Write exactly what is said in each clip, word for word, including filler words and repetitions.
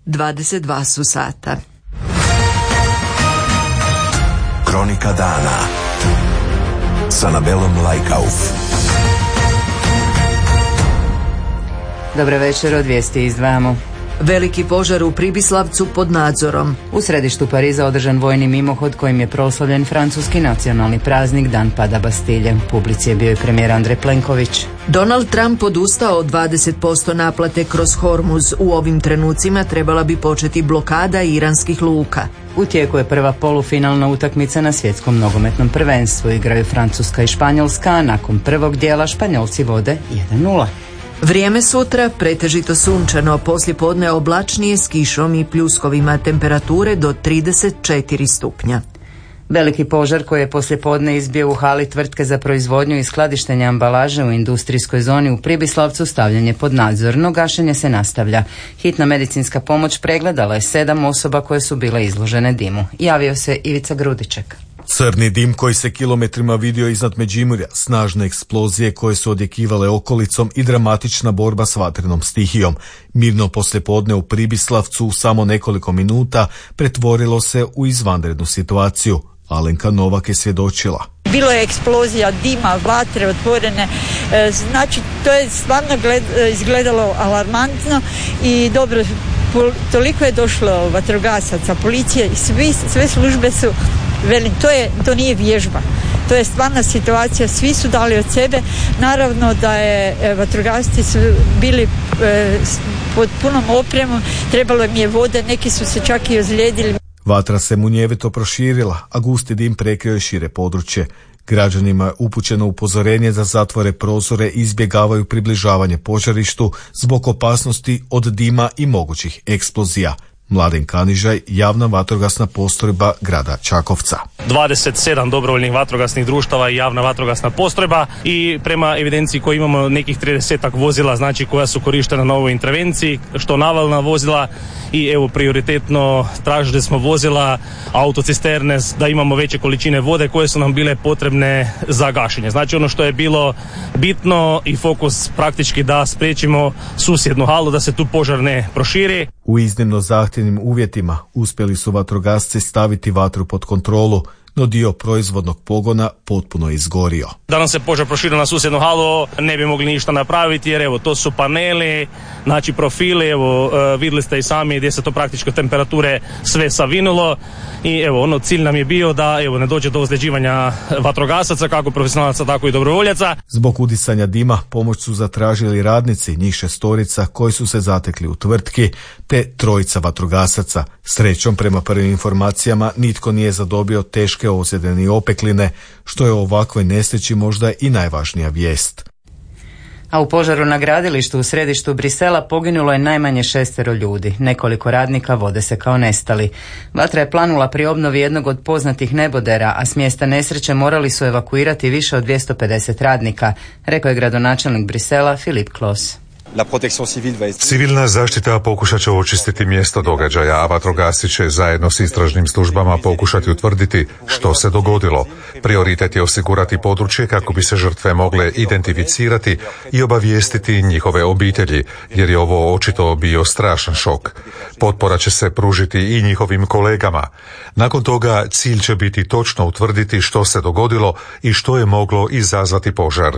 dvadeset dva su sata. Kronika dana s Anabelom Lajkauf. Dobar večer, od vijesti izdvajamo. Veliki požar u Pribislavcu pod nadzorom. U središtu Pariza održan vojni mimohod kojim je proslavljen francuski nacionalni praznik Dan pada Bastilje. U publici je bio i premijer Andrej Plenković. Donald Trump odustao od dvadeset posto naplate kroz Hormuz. U ovim trenucima trebala bi početi blokada iranskih luka. U tijeku je prva polufinalna utakmica na svjetskom nogometnom prvenstvu. Igraju Francuska i Španjolska, a nakon prvog dijela Španjolci vode jedan nula. Vrijeme sutra pretežito sunčano, poslijepodne oblačnije s kišom i pljuskovima, temperature do trideset četiri stupnja. Veliki požar koji je poslijepodne izbio u hali tvrtke za proizvodnju i skladištenje ambalaže u industrijskoj zoni u Pribislavcu stavljen je pod nadzor, no gašenje se nastavlja. Hitna medicinska pomoć pregledala je sedam osoba koje su bile izložene dimu. Javio se Ivica Grudiček. Crni dim koji se kilometrima vidio iznad Međimurja, snažne eksplozije koje su odjekivale okolicom i dramatična borba s vatrenom stihijom. Mirno poslijepodne u Pribislavcu u samo nekoliko minuta pretvorilo se u izvanrednu situaciju. Alenka Novak je svjedočila. Bilo je eksplozija, dima, vatre otvorene, znači to je stvarno gled, izgledalo alarmantno i dobro, toliko je došlo vatrogasaca, policije i svi, sve službe su, velim, to, je, to nije vježba. To je stvarna situacija, svi su dali od sebe. Naravno da je vatrogasci su bili e, pod punom opremom, trebalo im je vode, neki su se čak i ozlijedili. Vatra se munjevito proširila, a gusti dim prekrio je šire područje. Građanima je upućeno upozorenje da zatvore prozore i izbjegavaju približavanje požarištu zbog opasnosti od dima i mogućih eksplozija. Mladen Kanižaj, javna vatrogasna postrojba grada Čakovca. dvadeset sedam dobrovoljnih vatrogasnih društava i javna vatrogasna postrojba i prema evidenciji koju imamo nekih tridesetak vozila, znači koja su korištena na ovoj intervenciji, što navalna vozila i evo prioritetno tražili smo vozila, autocisterne, da imamo veće količine vode koje su nam bile potrebne za gašenje. Znači ono što je bilo bitno i fokus praktički da spriječimo susjednu halu da se tu požar ne proširi. U iznimno zahtjevnim uvjetima uspjeli su vatrogasci staviti vatru pod kontrolu, no dio proizvodnog pogona potpuno izgorio. Da nam se požar proširio na susjednu halu ne bi mogli ništa napraviti jer evo to su paneli, znači profili, evo vidjeli ste i sami gdje se to praktički temperature sve savinulo i evo ono cilj nam je bio da evo ne dođe do ozljeđivanja vatrogasaca kako profesionalaca tako i dobrovoljaca. Zbog udisanja dima pomoć su zatražili radnici, njih šestorica koji su se zatekli u tvrtki, te trojica vatrogasaca. Srećom prema prvim informacijama nitko nije zadobio teške ozljede ni opekline, što je u ovakvoj nesreći možda i najvažnija vijest. A u požaru na gradilištu u središtu Brisela poginulo je najmanje šestero ljudi. Nekoliko radnika vode se kao nestali. Vatra je planula pri obnovi jednog od poznatih nebodera, a s mjesta nesreće morali su evakuirati više od dvjesto pedeset radnika, rekao je gradonačelnik Brisela Filip Klos. Civilna zaštita pokušat će očistiti mjesto događaja, a vatrogasci će zajedno s istražnim službama pokušati utvrditi što se dogodilo. Prioritet je osigurati područje kako bi se žrtve mogle identificirati i obavijestiti njihove obitelji, jer je ovo očito bio strašan šok. Potpora će se pružiti i njihovim kolegama. Nakon toga cilj će biti točno utvrditi što se dogodilo i što je moglo izazvati požar.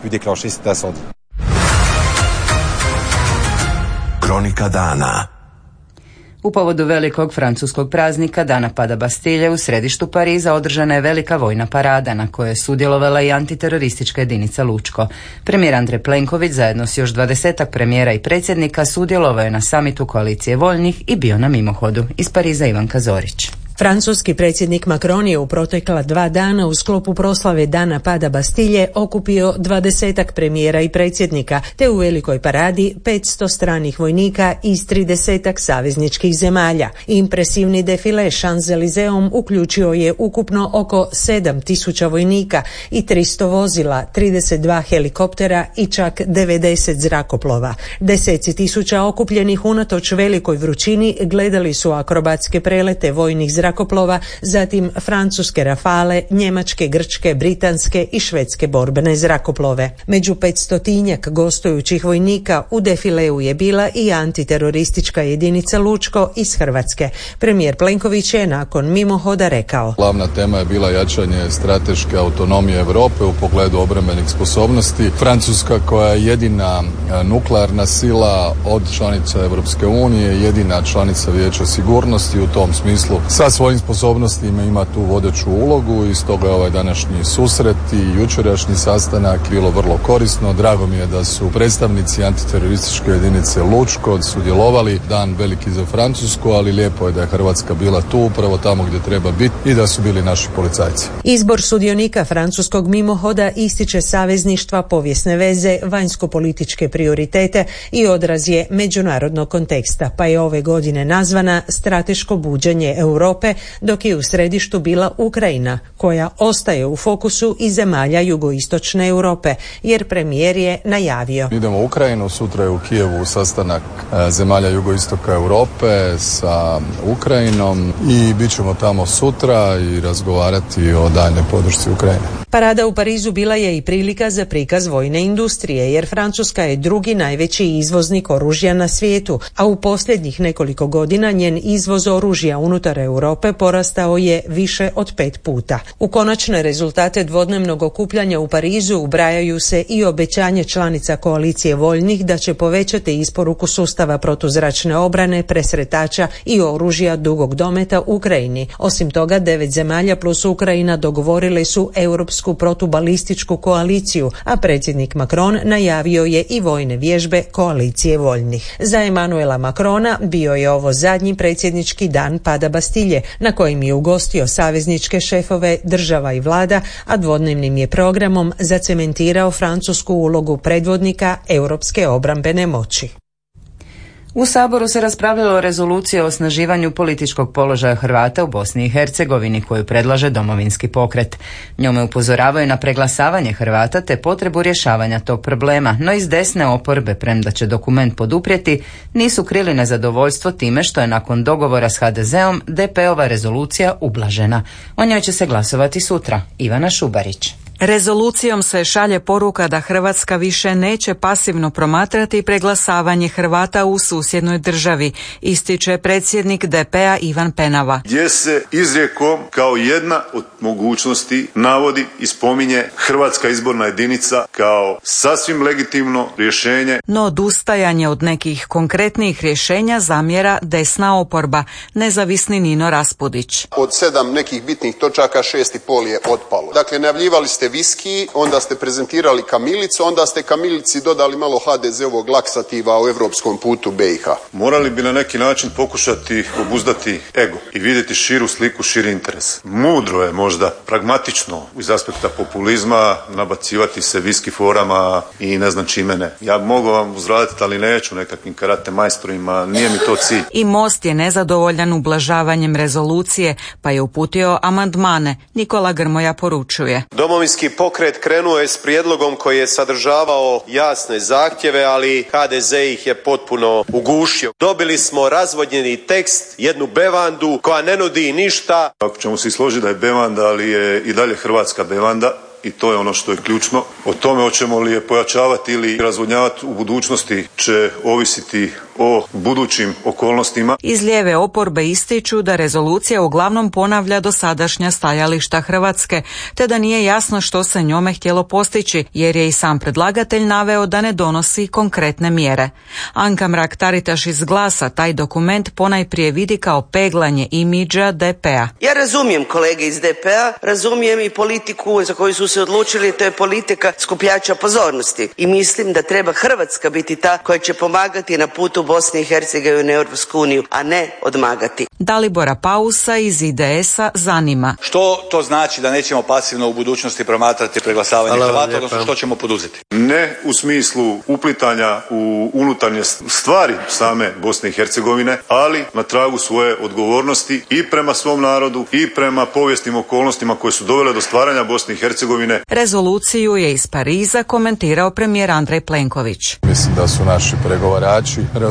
Kronika dana. U povodu velikog francuskog praznika Dana pada Bastilje u središtu Pariza održana je velika vojna parada na kojoj je sudjelovala i antiteroristička jedinica Lučko. Premijer Andrej Plenković zajedno s još dvadesetak premijera i predsjednika sudjelovao je na samitu koalicije voljnih i bio na mimohodu. Iz Pariza Ivanka Zorić. Francuski predsjednik Macron je u protekla dva dana u sklopu proslave Dana pada Bastilje okupio dvadesetak premijera i predsjednika, te u velikoj paradi petsto stranih vojnika iz tridesetak savezničkih zemalja. Impresivni defile Champs-Elyseeom uključio je ukupno oko sedam tisuća vojnika i tristo vozila, trideset dva helikoptera i čak devedeset zrakoplova. Deseci tisuća okupljenih unatoč velikoj vrućini gledali su akrobatske prelete vojnih zrakoplova zrakoplova, zatim francuske Rafale, njemačke, grčke, britanske i švedske borbene zrakoplove. Među petstotinjak gostujućih vojnika u defileu je bila i antiteroristička jedinica Lučko iz Hrvatske. Premijer Plenković je nakon mimohoda rekao: Glavna tema je bila jačanje strateške autonomije Europe u pogledu obrambenih sposobnosti. Francuska, koja je jedina nuklearna sila od članica Europske unije, jedina članica Vijeća sigurnosti, u tom smislu sa svojim sposobnostima ima tu vodeću ulogu i stoga je ovaj današnji susret i jučerašnji sastanak bilo vrlo korisno. Drago mi je da su predstavnici antiterorističke jedinice Lučko sudjelovali, dan veliki za Francusku, ali lijepo je da je Hrvatska bila tu upravo tamo gdje treba biti i da su bili naši policajci. Izbor sudionika francuskog mimohoda ističe savezništva, povijesne veze, vanjsko-političke prioritete i odraz je međunarodnog konteksta, pa je ove godine nazvana Strateško buđenje Europe, dok je u središtu bila Ukrajina, koja ostaje u fokusu i zemalja jugoistočne Europe, jer premijer je najavio: Idemo u Ukrajinu, sutra je u Kijevu sastanak zemalja jugoistoka Europe sa Ukrajinom i bit ćemo tamo sutra i razgovarati o daljnjoj podršci Ukrajine. Parada u Parizu bila je i prilika za prikaz vojne industrije, jer Francuska je drugi najveći izvoznik oružja na svijetu, a u posljednjih nekoliko godina njen izvoz oružja unutar Europe porastao je više od pet puta. U konačne rezultate dvodnevnog okupljanja u Parizu ubrajaju se i obećanje članica koalicije voljnih da će povećati isporuku sustava protuzračne obrane, presretača i oružja dugog dometa Ukrajini. Osim toga, devet zemalja plus Ukrajina dogovorile su europsku protubalističku koaliciju, a predsjednik Macron najavio je i vojne vježbe koalicije voljnih. Za Emanuela Macrona bio je ovo zadnji predsjednički dan pada Bastilje, na kojim je ugostio savezničke šefove država i vlada, a dvodnevnim je programom zacementirao francusku ulogu predvodnika europske obrambene moći. U Saboru se raspravljalo o rezoluciji o osnaživanju političkog položaja Hrvata u Bosni i Hercegovini koju predlaže Domovinski pokret. Njome upozoravaju na preglasavanje Hrvata te potrebu rješavanja tog problema, no iz desne oporbe, premda će dokument poduprijeti, nisu krili nezadovoljstvo time što je nakon dogovora s ha de zeom de pe ova rezolucija ublažena. O njoj će se glasovati sutra. Ivana Šubarić. Rezolucijom se šalje poruka da Hrvatska više neće pasivno promatrati preglasavanje Hrvata u susjednoj državi, ističe predsjednik de pe a Ivan Penava. Gdje se izrijekom kao jedna od mogućnosti navodi i spominje Hrvatska izborna jedinica kao sasvim legitimno rješenje. No odustajanje od nekih konkretnih rješenja zamjera desna oporba, nezavisni Nino Raspudić. Od sedam nekih bitnih točaka šest i pol je otpalo. Dakle, najavljivali ste viski, onda ste prezentirali kamilicu, onda ste kamilici dodali malo ha de zeovog laksativa o evropskom putu be i ha. Morali bi na neki način pokušati obuzdati ego i vidjeti širu sliku, širi interes. Mudro je možda, pragmatično iz aspekta populizma nabacivati se viski forama i ne znam čime ne. Ja mogu vam uzraditi, ali neću nekakvim karate majstorima, nije mi to cilj. I Most je nezadovoljan ublažavanjem rezolucije, pa je uputio amandmane. Nikola Grmoja poručuje: Domovinski pokret krenuo je s prijedlogom koji je sadržavao jasne zahtjeve, ali ha de ze ih je potpuno ugušio. Dobili smo razvodnjeni tekst, jednu bevandu koja ne nudi ništa. Ako ćemo se složiti da je bevanda, ali je i dalje hrvatska bevanda, i to je ono što je ključno. O tome hoćemo li je pojačavati ili razvodnjavati u budućnosti će ovisiti o budućim okolnostima. Iz lijeve oporbe ističu da rezolucija uglavnom ponavlja dosadašnja stajališta Hrvatske, te da nije jasno što se njome htjelo postići, jer je i sam predlagatelj naveo da ne donosi konkretne mjere. Anka Mrak-Taritaš iz Glasa taj dokument ponajprije vidi kao peglanje imidža de pe a. Ja razumijem kolege iz de pe a, razumijem i politiku za koju su se odlučili, to je politika skupljača pozornosti. I mislim da treba Hrvatska biti ta koja će pomagati na putu Bosne i Hercegovine u Europsku uniju, a ne odmagati. Dalibora Pausa iz i de es a zanima. Što to znači da nećemo pasivno u budućnosti promatrati preglasavanje Hrvata, odnosno što ćemo poduzeti? Ne u smislu uplitanja u unutarnje stvari same Bosne i Hercegovine, ali na tragu svoje odgovornosti i prema svom narodu i prema povijesnim okolnostima koje su dovele do stvaranja Bosne i Hercegovine. Rezoluciju je iz Pariza komentirao premijer Andrej Plenković. Mislim da su naši pregovarači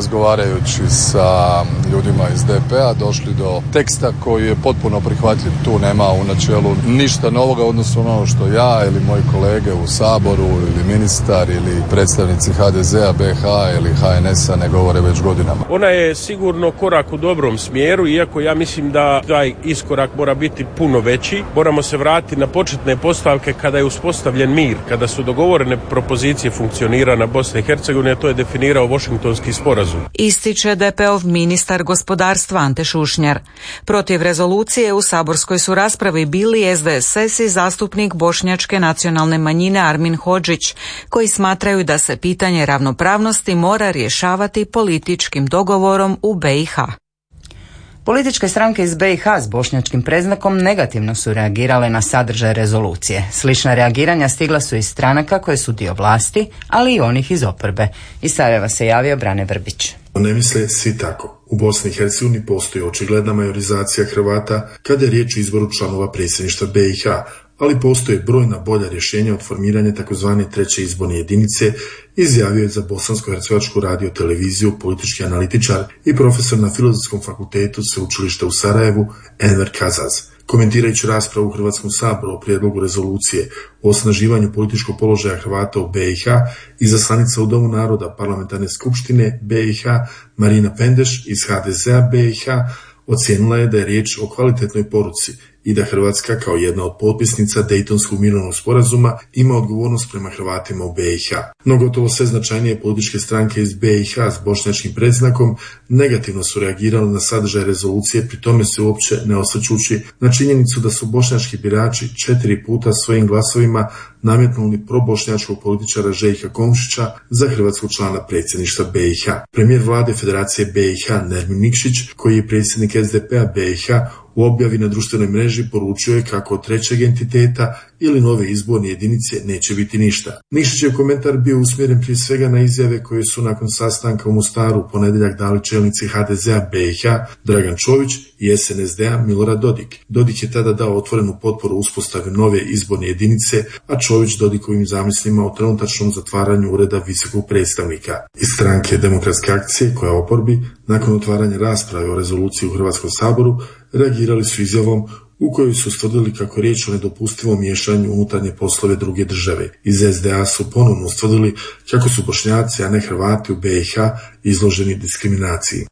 razgovarajući sa ljudima iz D P-a došli do teksta koji je potpuno prihvatljiv. Tu nema u načelu ništa novoga u odnosu na ono što ja ili moji kolege u Saboru ili ministar ili predstavnici H D Z-a, B H ili H N S-a ne govore već godinama. Ona je sigurno korak u dobrom smjeru, iako ja mislim da taj iskorak mora biti puno veći. Moramo se vratiti na početne postavke kada je uspostavljen mir, kada su dogovorene propozicije funkcioniranja Bosne i Hercegovine, to je definirao Washingtonski sporazum. Ističe D P-ov ministar gospodarstva Ante Šušnjar. Protiv rezolucije u saborskoj su raspravi bili S D S S i zastupnik bošnjačke nacionalne manjine Armin Hodžić, koji smatraju da se pitanje ravnopravnosti mora rješavati političkim dogovorom u B i H. Političke stranke iz B i H s bošnjačkim predznakom negativno su reagirale na sadržaj rezolucije. Slična reagiranja stigla su iz stranaka koje su dio vlasti, ali i onih iz oporbe. Iz Sarajeva se javio Brane Vrbić. Ne misle svi tako. U Bosni i Hercegovini postoji očigledna majorizacija Hrvata kada je riječ o izboru članova predsjedništva B i H, ali postoje brojna bolja rješenja od formiranja takozvane treće izborne jedinice, izjavio je za Bosansko-hercegovačku radio televiziju politički analitičar i profesor na Filozofskom fakultetu Sveučilišta u Sarajevu Enver Kazaz. Komentirajući raspravu u Hrvatskom saboru o prijedlogu rezolucije o osnaživanju političkog položaja Hrvata u B i H, izaslanica u Domu naroda Parlamentarne skupštine B i H Marina Pendeš iz H D Z-a B i H ocijenila je da je riječ o kvalitetnoj poruci i da Hrvatska kao jedna od potpisnica Dejtonskog mirovnog sporazuma ima odgovornost prema Hrvatima u B i H. No gotovo sve značajnije političke stranke iz B i H s bošnjačkim predznakom negativno su reagirale na sadržaj rezolucije, pri tome se uopće ne osvrćući na činjenicu da su bošnjački birači četiri puta svojim glasovima nametnuli probošnjačkog političara Željka Komšića za hrvatskog člana predsjedništva B i H. Premijer vlade Federacije B i H Nermin Nikšić, koji je predsjednik S D P-a B i H, u objavi na društvenoj mreži poručio je kako od trećeg entiteta ili nove izborne jedinice neće biti ništa. Nikšićev komentar bio usmjeren prije svega na izjave koje su nakon sastanka u Mostaru u ponedjeljak dali čelnici H D Z-a B i H Dragan Čović i S N S D-a Milorad Dodik. Dodik je tada dao otvorenu potporu uspostavi nove izborne jedinice, a Čović Dodikovim zamislima o trenutačnom zatvaranju ureda visokog predstavnika. Iz stranke Demokratske akcije, koja je oporbi, nakon otvaranja rasprave o rezoluciji u Hrvatskom saboru, reagirali su izjavom u kojoj su ustvrdili kako je riječ o nedopustivom miješanju unutarnje poslove druge države. Iz S D A su ponovno ustvrdili kako su Bošnjaci, a ne Hrvati u B i H izloženi diskriminaciji.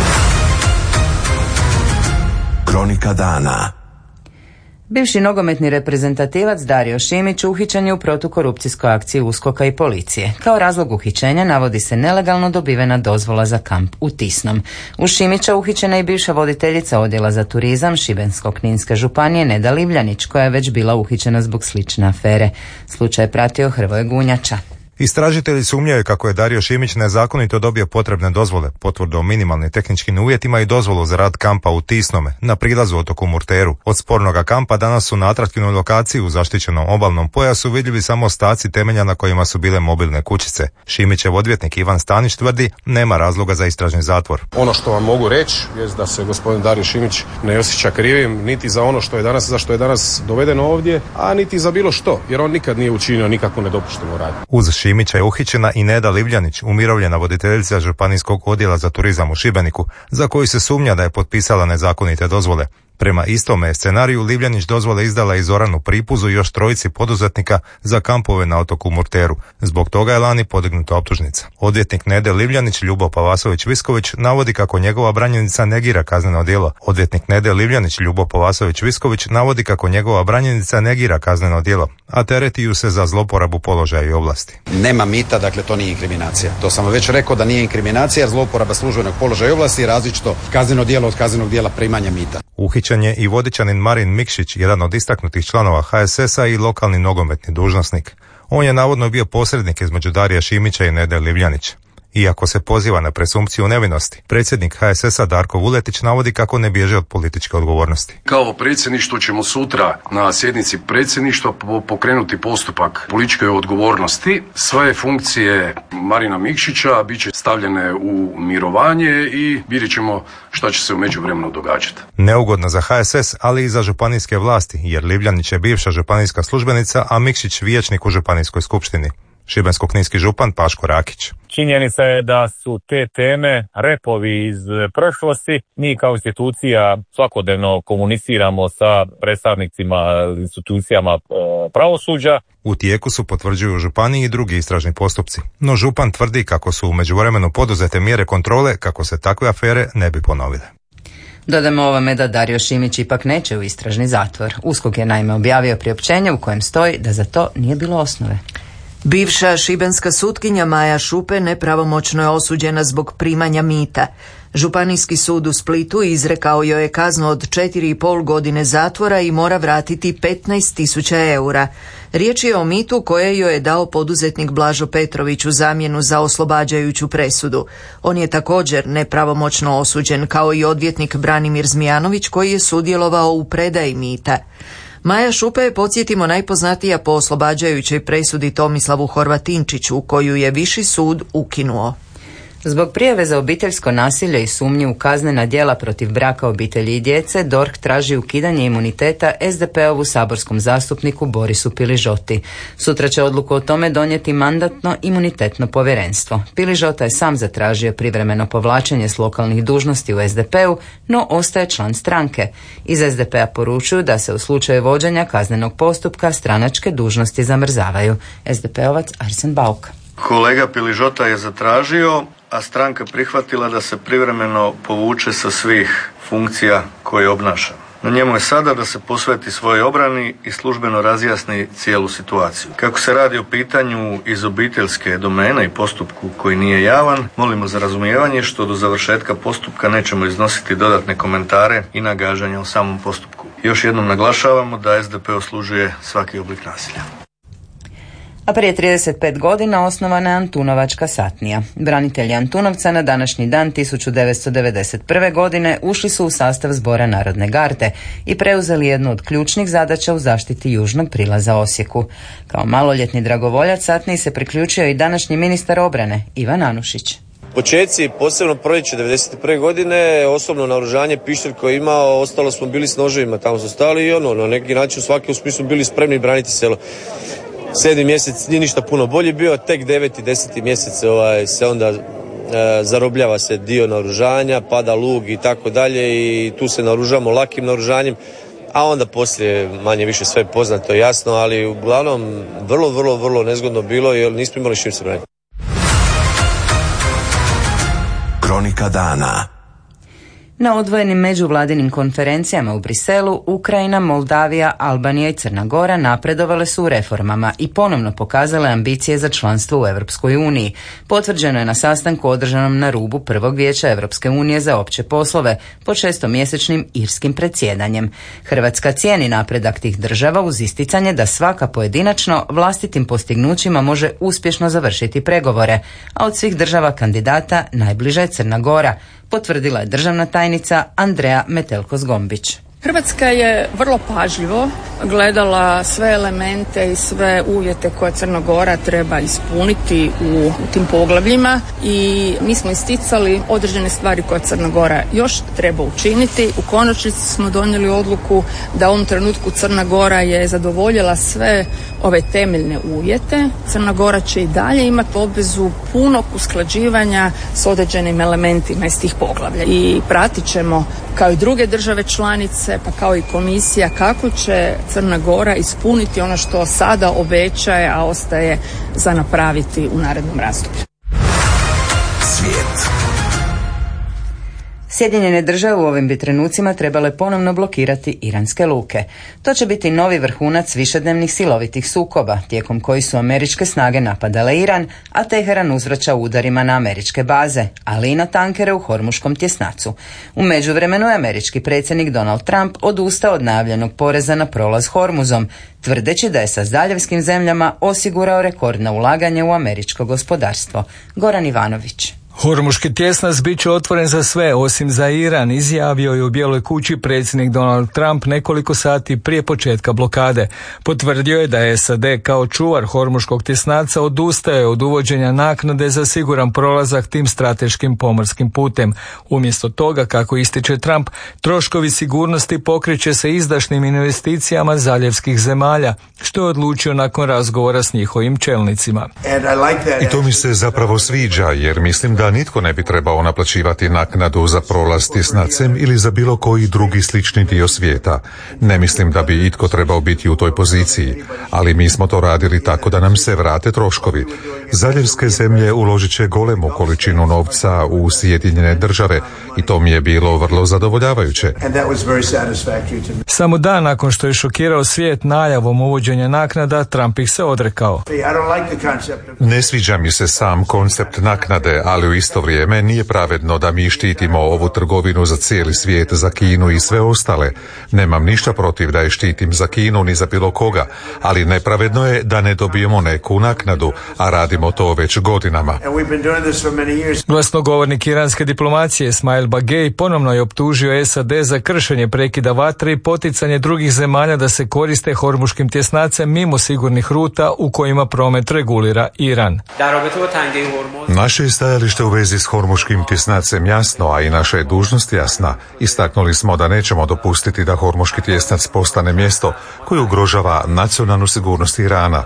Kronika dana. Bivši nogometni reprezentativac Dario Šimić uhićen je u protukorupcijskoj akciji USKOK-a i policije. Kao razlog uhićenja navodi se nelegalno dobivena dozvola za kamp u Tisnom. U Šimića uhićena je i bivša voditeljica odjela za turizam Šibensko-kninske županije Neda Livljanić, koja je već bila uhićena zbog slične afere. Slučaj je pratio Hrvoje Gunjača. Istražitelji sumnjaju kako je Dario Šimić nezakonito dobio potrebne dozvole, potvrdu o minimalnim tehničkim uvjetima i dozvolu za rad kampa u Tisnome, na prilazu otoku Murteru. Od spornoga kampa danas su na atraktivnoj lokaciji u zaštićenom obalnom pojasu vidljivi samo ostaci temelja na kojima su bile mobilne kućice. Šimićev odvjetnik Ivan Stanić tvrdi nema razloga za istražni zatvor. Ono što vam mogu reći je da se gospodin Dario Šimić ne osjeća krivim niti za ono što je danas, za što je danas dovedeno ovdje, a niti za bilo što, jer on nikad nije učinio nikakvu nedopuštenu radnju. Uz Šimića je uhićena i Neda Livljanić, umirovljena voditeljica županijskog odjela za turizam u Šibeniku, za koju se sumnja da je potpisala nezakonite dozvole. Prema istome scenariju Livljanić dozvole izdala i Zoranu Pripuzu i još trojici poduzetnika za kampove na otoku Murteru. Zbog toga je lani podignuta optužnica. Odvjetnik Nede Livljanić Ljubo Pavasović-Visković navodi kako njegova branjenica negira kazneno djelo. Odvjetnik Nede Livljanić Ljubo Pavasović-Visković navodi kako njegova branjenica negira kazneno djelo, a tereti ju se za zloporabu položaja i ovlasti. Nema mita, dakle to nije inkriminacija. To sam već rekao da nije inkriminacija, jer zloporaba službenog položaja i ovlasti je različito kazneno djelo od kaznenog djela primanja mita. Uhićen je i Vodičanin Marin Mikšić, jedan od istaknutih članova H S S-a i lokalni nogometni dužnosnik. On je navodno bio posrednik između Darija Šimića i Nede Livljanić. Iako se poziva na presumpciju nevinosti, predsjednik H S S-a Darko Vuletić navodi kako ne bježe od političke odgovornosti. Kao predsjedništvo ćemo sutra na sjednici predsjedništva pokrenuti postupak političke odgovornosti. Sve funkcije Marina Mikšića bit će stavljene u mirovanje i vidjet ćemo šta će se u međuvremenu događati. Neugodno za H S S, ali i za županijske vlasti, jer Livljanić je bivša županijska službenica, a Mikšić vijećnik u županijskoj skupštini. Šibensko-kninski župan Paško Rakić. Činjenica je da su te teme repovi iz prošlosti. Mi kao institucija svakodnevno komuniciramo sa predstavnicima institucijama pravosuđa. U tijeku su, potvrđuju u županiji, i drugi istražni postupci. No župan tvrdi kako su u međuvremenu poduzete mjere kontrole kako se takve afere ne bi ponovile. Dodamo ovome da Dario Šimić ipak neće u istražni zatvor. USKOK je naime objavio priopćenje u kojem stoji da za to nije bilo osnove. Bivša šibenska sutkinja Maja Šupe nepravomoćno je osuđena zbog primanja mita. Županijski sud u Splitu izrekao joj je kaznu od četiri i pol godine zatvora i mora vratiti petnaest tisuća eura. Riječ je o mitu koje joj je dao poduzetnik Blažo Petrović u zamjenu za oslobađajuću presudu. On je također nepravomoćno osuđen, kao i odvjetnik Branimir Zmijanović koji je sudjelovao u predaji mita. Maja Šupe je, podsjetimo, najpoznatija po oslobađajućoj presudi Tomislavu Horvatinčiću, koju je Viši sud ukinuo. Zbog prijave za obiteljsko nasilje i sumnju u kaznena djela protiv braka, obitelji i djece, D O R H traži ukidanje imuniteta S D P-ovu saborskom zastupniku Borisu Piližoti. Sutra će odluku o tome donijeti Mandatno-imunitetno povjerenstvo. Piližota je sam zatražio privremeno povlačenje s lokalnih dužnosti u S D P-u, no ostaje član stranke. Iz S D P-a poručuju da se u slučaju vođenja kaznenog postupka stranačke dužnosti zamrzavaju. S D P-ovac Arsen Bauk. Kolega Piližota je zatražio, a stranka prihvatila da se privremeno povuče sa svih funkcija koje obnaša. Na njemu je sada da se posveti svojoj obrani i službeno razjasni cijelu situaciju. Kako se radi o pitanju iz obiteljske domene i postupku koji nije javan, molimo za razumijevanje što do završetka postupka nećemo iznositi dodatne komentare i nagađanja o samom postupku. Još jednom naglašavamo da S D P oslužuje svaki oblik nasilja. A prije trideset pet godina osnovana je Antunovačka satnija. Branitelji Antunovca na današnji dan tisuću devetsto devedeset prve. godine ušli su u sastav Zbora Narodne garde i preuzeli jednu od ključnih zadaća u zaštiti južnog prilaza Osijeku. Kao maloljetni dragovoljac satniji se priključio i današnji ministar obrane Ivan Anušić. Počeci, posebno proljeće devedeset prve. godine, osobno naoružanje, pištolj koji je imao, ostalo smo bili s noževima, tamo su stali i ono, na neki način svaki u smislu bili spremni braniti selo. Sedmi mjesec nije ništa puno bolji bio, tek deveti, deseti mjesec ovaj, se onda e, zarobljava se dio naoružanja, pada lug i tako dalje i tu se naoružamo lakim naoružanjem, a onda poslije manje više sve poznato i jasno, ali uglavnom vrlo, vrlo, vrlo nezgodno bilo jer nismo imali šim se braniti. Kronika dana. Na odvojenim međuvladinim konferencijama u Briselu, Ukrajina, Moldavija, Albanija i Crna Gora napredovale su u reformama i ponovno pokazale ambicije za članstvo u Europskoj uniji. Potvrđeno je na sastanku održanom na rubu prvog vijeća Europske unije za opće poslove pod šestomjesečnim irskim predsjedanjem. Hrvatska cijeni napredak tih država uz isticanje da svaka pojedinačno vlastitim postignućima može uspješno završiti pregovore, a od svih država kandidata najbliža je Crna Gora, potvrdila je državna tajnica Andreja Metelko-Zgombić. Hrvatska je vrlo pažljivo gledala sve elemente i sve uvjete koje Crna Gora treba ispuniti u, u tim poglavljima i mi smo isticali određene stvari koje Crna Gora još treba učiniti. U konačnici smo donijeli odluku da u ovom trenutku Crna Gora je zadovoljila sve ove temeljne uvjete. Crna Gora će i dalje imati obvezu punog usklađivanja s određenim elementima iz tih poglavlja i pratit ćemo kao i druge države članice, pa kao i komisija, kako će Crna Gora ispuniti ono što sada obećaje, a ostaje za napraviti u narednom razdoblju. Svijet. Sjedinjene države u ovim bi trenucima trebale ponovno blokirati iranske luke. To će biti novi vrhunac višednevnih silovitih sukoba, tijekom koji su američke snage napadale Iran, a Teheran uzvraća udarima na američke baze, ali i na tankere u Hormuškom tjesnacu. U međuvremenu je američki predsjednik Donald Trump odustao od najavljenog poreza na prolaz Hormuzom, tvrdeći da je sa zaljevskim zemljama osigurao rekordno ulaganje u američko gospodarstvo. Goran Ivanović. Hormuški tjesnac bit će otvoren za sve, osim za Iran, izjavio je u Bijeloj kući predsjednik Donald Trump nekoliko sati prije početka blokade. Potvrdio je da je S A D kao čuvar Hormuškog tjesnaca odustaje od uvođenja naknade za siguran prolazak tim strateškim pomorskim putem. Umjesto toga, kako ističe Trump, troškovi sigurnosti pokreće se izdašnim investicijama zaljevskih zemalja, što je odlučio nakon razgovora s njihovim čelnicima. I to mi se zapravo sviđa, jer mislim da nitko ne bi trebao naplaćivati naknadu za prolaz tjesnacem ili za bilo koji drugi slični dio svijeta. Ne mislim da bi itko trebao biti u toj poziciji, ali mi smo to radili tako da nam se vrate troškovi. Zaljevske zemlje uložit će golemu količinu novca u Sjedinjene države i to mi je bilo vrlo zadovoljavajuće. Samo dan nakon što je šokirao svijet najavom uvođenja naknada, Trump ih se odrekao. Ne sviđa mi se sam koncept naknade, ali u isto vrijeme nije pravedno da mi štitimo ovu trgovinu za cijeli svijet, za Kinu i sve ostale. Nemam ništa protiv da je štitim za Kinu ni za bilo koga, ali nepravedno je da ne dobijemo neku naknadu, a radimo to već godinama. Glasnogovornik iranske diplomacije Ismail Bagej ponovno je optužio S A D za kršenje prekida vatre i poticanje drugih zemalja da se koriste Hormuškim tjesnacem mimo sigurnih ruta u kojima promet regulira Iran. Naše je stajalište u vezi s Hormuškim tjesnacem jasno, a i naša je dužnost jasna. Istaknuli smo da nećemo dopustiti da Hormuški tjesnac postane mjesto koje ugrožava nacionalnu sigurnost Irana.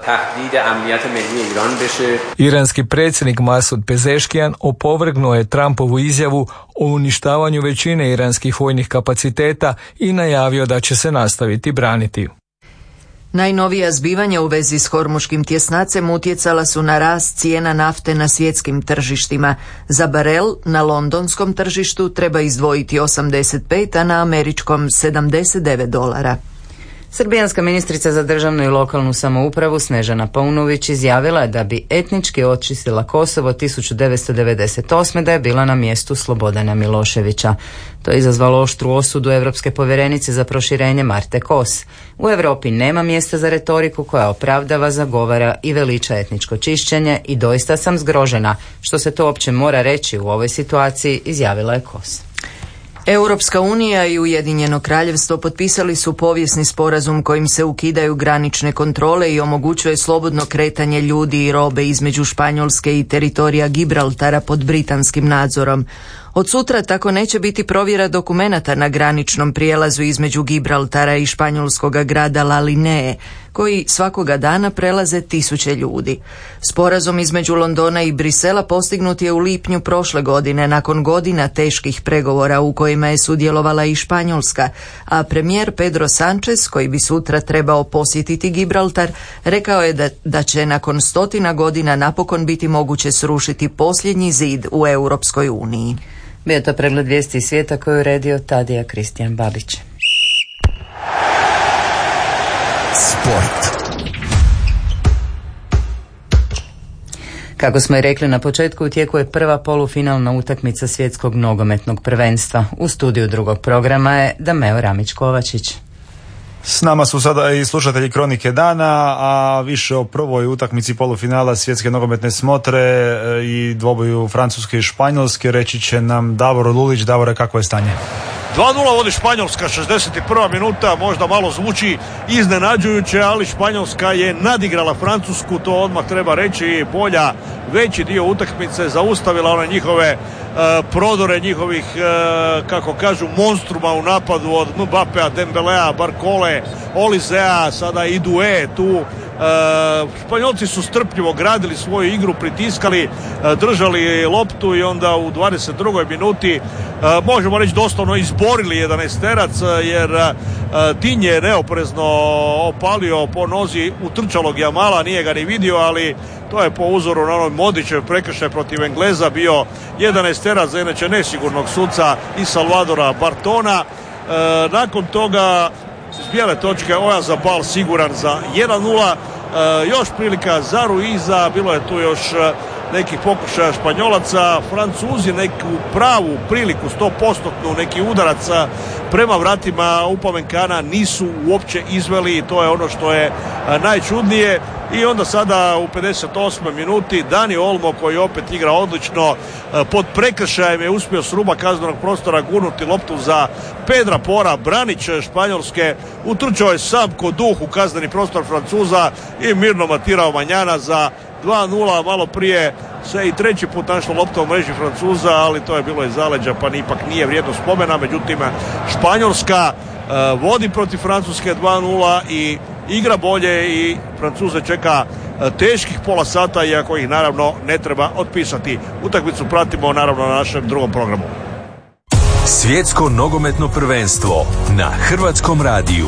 Iranski predsjednik Masud Pezeškijan opovrgnuo je Trumpovu izjavu o uništavanju većine iranskih vojnih kapaciteta i najavio da će se nastaviti braniti. Najnovija zbivanja u vezi s Hormuškim tjesnacem utjecala su na rast cijena nafte na svjetskim tržištima. Za barel na londonskom tržištu treba izdvojiti osamdeset pet, a na američkom sedamdeset devet dolara. Srbijanska ministrica za državnu i lokalnu samoupravu Snežana Paunović izjavila je da bi etnički očistila Kosovo tisuću devetsto devedeset osme da je bila na mjestu Slobodana Miloševića. To je izazvalo oštru osudu Europske povjerenice za proširenje Marte Kos. U Europi nema mjesta za retoriku koja opravdava, zagovara i veliča etničko čišćenje i doista sam zgrožena što se to uopće mora reći u ovoj situaciji, izjavila je Kos. Europska unija i Ujedinjeno kraljevstvo potpisali su povijesni sporazum kojim se ukidaju granične kontrole i omogućuje slobodno kretanje ljudi i robe između Španjolske i teritorija Gibraltara pod britanskim nadzorom. Od sutra tako neće biti provjera dokumenata na graničnom prijelazu između Gibraltara i španjolskog grada La Linee, koji svakoga dana prelaze tisuće ljudi. Sporazum između Londona i Brisela postignut je u lipnju prošle godine nakon godina teških pregovora u kojima je sudjelovala i Španjolska, a premijer Pedro Sánchez, koji bi sutra trebao posjetiti Gibraltar, rekao je da, da će nakon stotina godina napokon biti moguće srušiti posljednji zid u Europskoj uniji. Bio to pregled vijesti iz svijeta koju je uredio Tadija Kristijan Babić. Sport. Kako smo i rekli na početku, u tijeku je prva polufinalna utakmica svjetskog nogometnog prvenstva. U studiju drugog programa je Dameo Ramić-Kovačić. S nama su sada i slušatelji Kronike dana, a više o prvoj utakmici polufinala svjetske nogometne smotre i dvoboju Francuske i Španjolske reći će nam Davor Lulić. Davore, kakvo je stanje? dva nula vodi Španjolska, šezdeset prva minuta, možda malo zvuči iznenađujuće, ali Španjolska je nadigrala Francusku, to odmah treba reći, bolja veći dio utakmice, zaustavila one njihove e, prodore njihovih, e, kako kažu, monstruma u napadu od Mbapea, Dembelea, Barkole, Olizea, sada i Due tu. E, Španjolci su strpljivo gradili svoju igru, pritiskali, e, držali loptu i onda u dvadeset drugoj minuti e, možemo reći doslovno izborili jedanaesterac, jer e, Tin je neoprezno opalio po nozi utrčalog Jamala, nije ga ni vidio, ali to je po uzoru na onoj Modićev prekršaj protiv Engleza bio jedanaesterac za inače nesigurnog suca i Salvadora Bartona. E, nakon toga s bijele točke Oyarzabal siguran za jedan nula. E, još prilika za Ruiza, bilo je tu još nekih pokušaja Španjolaca. Francuzi neku pravu priliku, sto posto neki udarac prema vratima Upamenkana nisu uopće izveli i to je ono što je najčudnije. I onda sada u pedeset osmoj minuti Dani Olmo, koji opet igra odlično, pod prekršajem je uspio s ruba kaznenog prostora gurnuti loptu za Pedra Pora. Branić Španjolske utrčao je sam ko duh u kazneni prostor Francuza i mirno matirao Manjana za dva nula. Malo prije se i treći put našla lopta u mreži Francuza, ali to je bilo iz zaleđa pa ipak nije vrijedno spomena. Međutim, Španjolska uh, vodi protiv Francuske dva nula i igra bolje i Francuze čeka teških pola sata, iako ih naravno ne treba otpisati. Utakmicu pratimo naravno na našem drugom programu. Svjetsko nogometno prvenstvo na Hrvatskom radiju.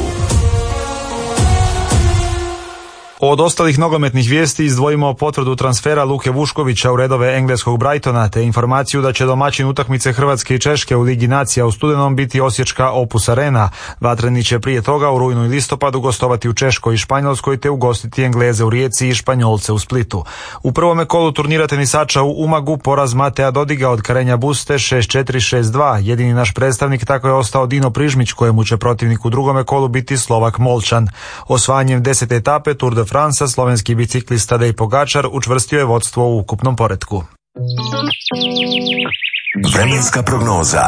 Od ostalih nogometnih vijesti izdvojimo potvrdu transfera Luke Vuškovića u redove engleskog Brightona, te informaciju da će domaćin utakmice Hrvatske i Češke u Ligi nacija u studenom biti osječka Opus Arena. Vatreni će prije toga u rujnu i listopadu gostovati u Češkoj i Španjolskoj te ugostiti Engleze u Rijeci i Španjolce u Splitu. U prvome kolu turnira tenisača u Umagu poraz Matea Dodiga od Karenja Buste šest četiri šest dva. Jedini naš predstavnik tako je ostao Dino Prižmić, kojemu će protivnik u drugome kolu biti Slovak Molčan. Osvajanjem desete etape Tour de Fransa slovenski biciklista Tadej Pogačar učvrstio je vodstvo u ukupnom poretku. Vremenska prognoza.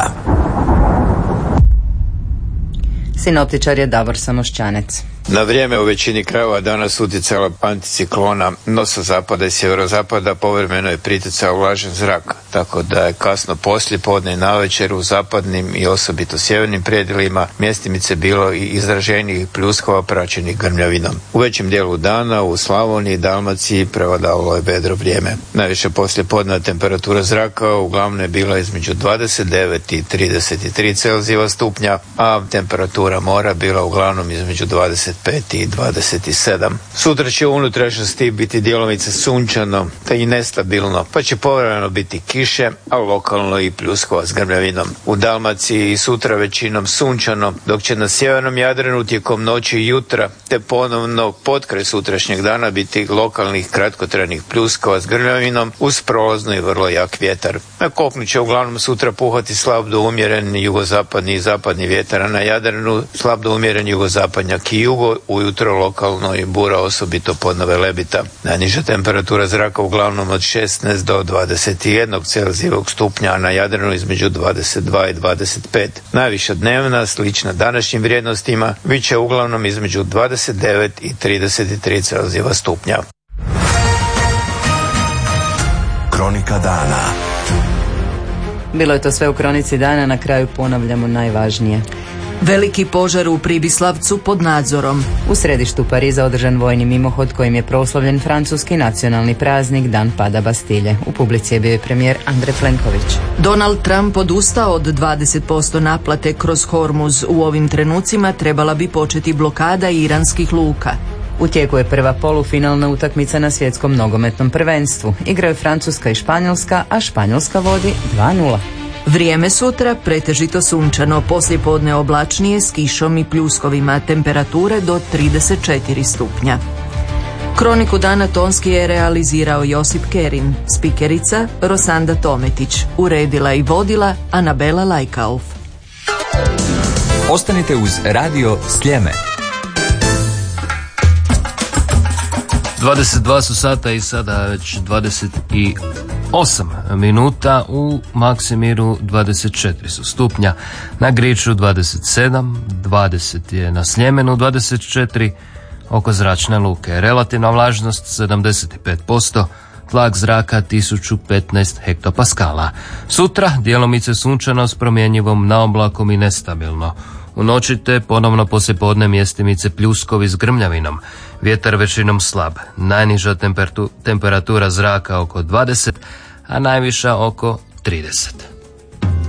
Sinoptičar je Davor Samošćanec. Na vrijeme u većini krajeva danas utjecala anticiklona, no sa zapada i sjeverozapada povremeno je pritjecao vlažan zrak, tako da je kasno poslije podne i navečer u zapadnim i osobito sjevernim predjelima mjestimice bilo i izraženijih pljuskova praćenih grmljavinom. U većem dijelu dana u Slavoniji i Dalmaciji prevladavalo je vedro vrijeme. Najviše poslije podne temperatura zraka uglavnom je bila između dvadeset devet i trideset tri Celzijeva stupnja, a temperatura mora bila uglavnom između dvadeset pet i dvadeset sedam. Sutra će u unutrašnjosti biti djelomice sunčano te i nestabilno, pa će povremeno biti kiše, a lokalno i pljuskova s grmljavinom. U Dalmaciji i sutra većinom sunčano, dok će na sjevernom Jadranu tijekom noći i jutra te ponovno potkraj sutrašnjeg dana biti lokalnih kratkotrajnih pljuskova s grmljavinom uz prolazno i vrlo jak vjetar. Na kopnu će uglavnom sutra puhati slab do umjeren jugozapadni i zapadni vjetar, a na Jadranu slab do umjeren jugozapadnjak i jugo, ujutro lokalno i bura, osobito pod Velebita. Najniža temperatura zraka uglavnom od šesnaest do dvadeset jedan Celzijevog stupnja, a na Jadranu između dvadeset dva i dvadeset pet. Najviša dnevna, slična današnjim vrijednostima, bit će uglavnom između dvadeset devet i trideset tri Celzijeva stupnja. Kronika dana. Bilo je to sve u Kronici dana, na kraju ponavljamo najvažnije. Veliki požar u Pribislavcu pod nadzorom. U središtu Pariza održan vojni mimohod kojim je proslavljen francuski nacionalni praznik Dan pada Bastilje. U publici je bio i premijer Andrej Plenković. Donald Trump odustao od dvadeset posto naplate kroz Hormuz. U ovim trenucima trebala bi početi blokada iranskih luka. U tijeku je prva polufinalna utakmica na svjetskom nogometnom prvenstvu. Igraju Francuska i Španjolska, a Španjolska vodi dva nula. Vrijeme sutra pretežito sunčano, poslijepodne oblačnije s kišom i pljuskovima, temperature do trideset četiri stupnja. Kroniku dana tonski je realizirao Josip Kerin, spikerica Rosanda Tometić, uredila i vodila Anabela Lajkauf. Ostanite uz Radio Sljeme. dvadeset dva su sata i sada već dvadeset osam minuta. U Maksimiru dvadeset četiri su stupnja, na Griču dvadeset sedam, dvadeset je na Sljemenu, dvadeset četiri oko Zračne luke. Relativna vlažnost sedamdeset pet posto, tlak zraka tisuću petnaest hektopaskala. Sutra djelomice sunčano s promjenjivom naoblakom i nestabilno. U noći te ponovno poslijepodne mjestimice pljuskovi s grmljavinom. Vjetar većinom slab. Najniža temperatura zraka oko dvadeset, a najviša oko trideset.